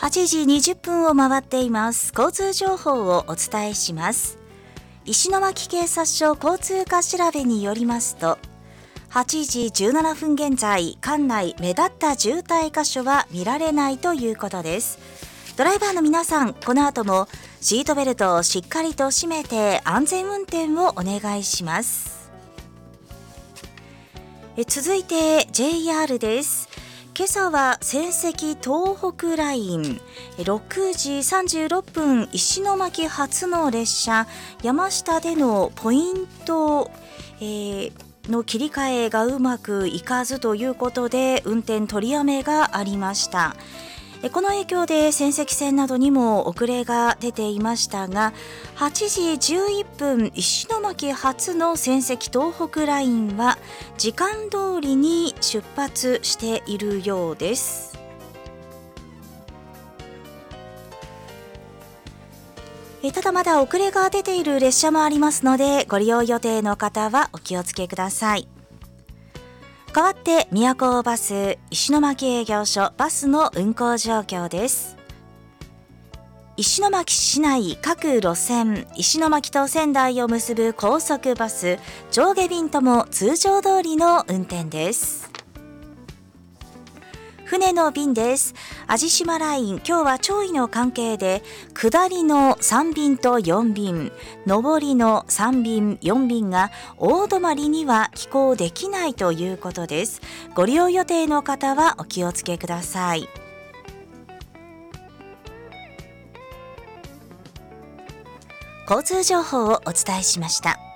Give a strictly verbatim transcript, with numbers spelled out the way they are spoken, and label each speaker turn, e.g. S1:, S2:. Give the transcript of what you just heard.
S1: はちじにじゅっぷんを回っています。交通情報をお伝えします。石巻警察署交通課調べによりますと、はちじじゅうななふん現在、管内目立った渋滞箇所は見られないということです。ドライバーの皆さん、この後もシートベルトをしっかりと締めて安全運転をお願いします。え続いて ジェイアール です。今朝は仙石東北ラインろくじさんじゅうろっぷん石巻発の列車山下でのポイント、えー、の切り替えがうまくいかずということで運転取りやめがありました。この影響で仙石線などにも遅れが出ていましたが、はちじじゅういっぷん石巻発の仙石東北ラインは時間通りに出発しているようです。ただまだ遅れが出ている列車もありますので、ご利用予定の方はお気をつけください。代わって宮古バス石巻営業所バスの運行状況です。石巻市内各路線、石巻と仙台を結ぶ高速バス上下便とも通常通りの運転です。船の便です。味島ライン、今日は潮位の関係で下りのさんびんとよんびん、上りのさんびん、よんびんが大泊には寄港できないということです。ご利用予定の方はお気をつけください。交通情報をお伝えしました。